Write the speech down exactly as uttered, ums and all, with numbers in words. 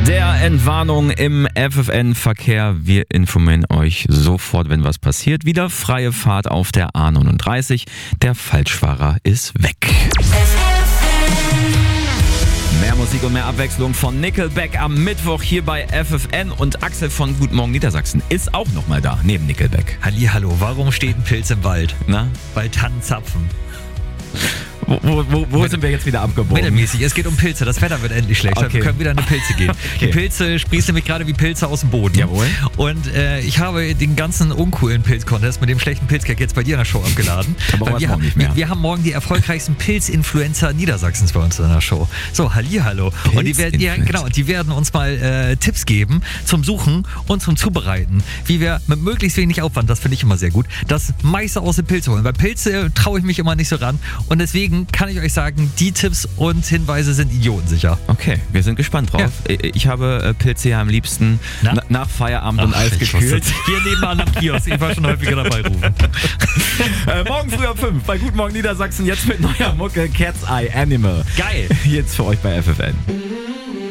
Der Entwarnung im F F N-Verkehr. Wir informieren euch sofort, wenn was passiert. Wieder freie Fahrt auf der A neununddreißig. Der Falschfahrer ist weg. Mehr Musik und mehr Abwechslung von Nickelback am Mittwoch hier bei F F N. Und Axel von Guten Morgen Niedersachsen ist auch nochmal da, neben Nickelback. Hallihallo, warum steht ein Pilz im Wald? Na? Weil Tannen zapfen. Wo, wo, wo, wo sind wir jetzt wieder abgebogen? Mittelmäßig, es geht um Pilze. Das Wetter wird endlich schlechter. Okay. Wir können wieder eine Pilze gehen. Okay. Die Pilze sprießen nämlich gerade wie Pilze aus dem Boden. Jawohl. Und äh, ich habe den ganzen uncoolen Pilz-Contest mit dem schlechten Pilzcake jetzt bei dir in der Show abgeladen. Aber Weil wir, morgen nicht mehr. Wir, wir haben morgen die erfolgreichsten Pilz-Influencer Niedersachsens bei uns in der Show. So, hallihallo. Und die werden, ja, genau, und die werden uns mal äh, Tipps geben zum Suchen und zum Zubereiten. Wie wir mit möglichst wenig Aufwand, das finde ich immer sehr gut, das meiste aus dem Pilz holen. Weil Pilze äh, traue ich mich immer nicht so ran. Und deswegen kann ich euch sagen, die Tipps und Hinweise sind idiotensicher. Okay, wir sind gespannt drauf. Ja. Ich habe äh, Pilze ja am liebsten Na? na, nach Feierabend und Ach, Eis ich gekühlt. wusste- Hier nebenan am Kiosk. Ich war schon häufiger dabei rufen. äh, morgen früh um fünf bei Guten Morgen Niedersachsen. Jetzt mit neuer Mucke Cat's Eye Animal. Geil. Jetzt für euch bei F F N.